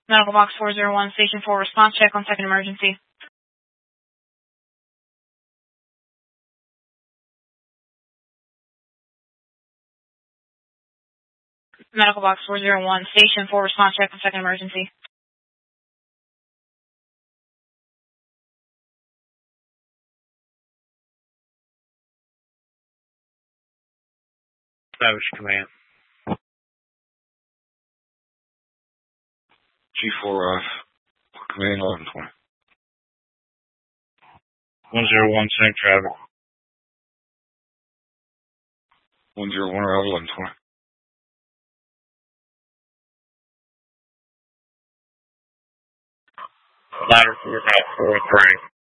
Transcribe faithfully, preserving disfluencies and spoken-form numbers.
Medical box four zero one, station four, response check on second emergency. Medical box four zero one, station four, response check on second emergency. Establish command. G four F, command eleven twenty. one zero one, same traffic. one zero one, arrival eleven twenty. Ladder four, four three.